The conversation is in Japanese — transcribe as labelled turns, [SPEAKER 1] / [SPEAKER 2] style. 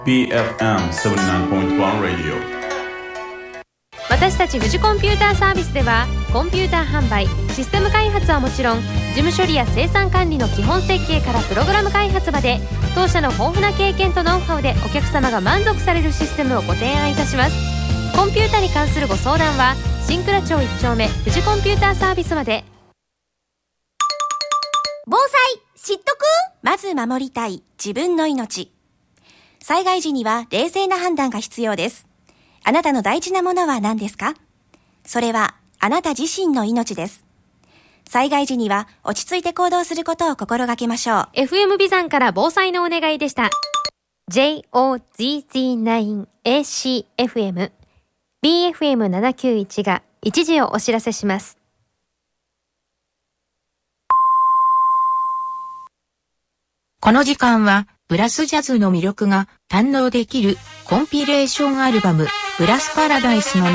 [SPEAKER 1] BFM79.1 Radio。
[SPEAKER 2] 私たち富士コンピューターサービスではコンピューター販売、システム開発はもちろん、事務処理や生産管理の基本設計からプログラム開発まで、当社の豊富な経験とノウハウでお客様が満足されるシステムをご提案いたします。コンピュータに関するご相談は新倉町1丁目富士コンピューターサービスまで。
[SPEAKER 3] 防災知っとく？まず守りたい自分の命。災害時には冷静な判断が必要です。あなたの大事なものは何ですか？それはあなた自身の命です。災害時には落ち着いて行動することを心がけましょう。
[SPEAKER 2] FM ビザンから防災のお願いでした。 JOZZ9ACFM BFM791 が一時をお知らせします。
[SPEAKER 4] この時間はブラスジャズの魅力が堪能できるコンピレーションアルバムブラスパラダイスの